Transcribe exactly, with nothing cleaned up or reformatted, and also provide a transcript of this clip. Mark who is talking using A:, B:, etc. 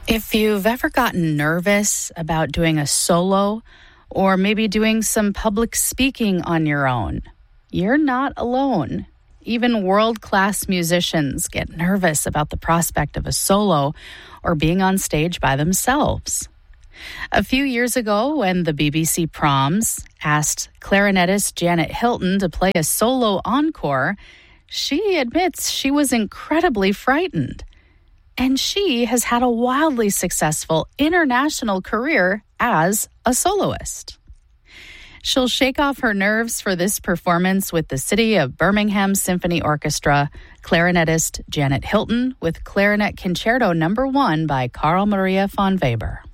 A: If you've ever gotten nervous about doing a solo or maybe doing some public speaking on your own, you're not alone. Even world-class musicians get nervous about the prospect of a solo or being on stage by themselves. A few years ago, when the B B C Proms asked clarinetist Janet Hilton to play a solo encore, she admits she was incredibly frightened. And she has had a wildly successful international career as a soloist. She'll shake off her nerves for this performance with the City of Birmingham Symphony Orchestra, clarinetist Janet Hilton with Clarinet Concerto Number One by Carl Maria von Weber.